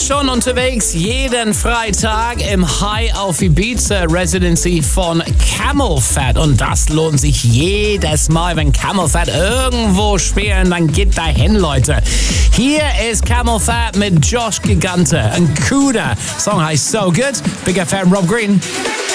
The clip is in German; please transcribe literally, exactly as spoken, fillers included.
schon unterwegs, jeden Freitag im High auf Ibiza Residency von CamelPhat. Und das lohnt sich jedes Mal, wenn CamelPhat irgendwo spielen, dann geht dahin, Leute. Hier ist CamelPhat mit Josh Gigante. Ein cooler Song heißt So Good. Big F M, Rob Green.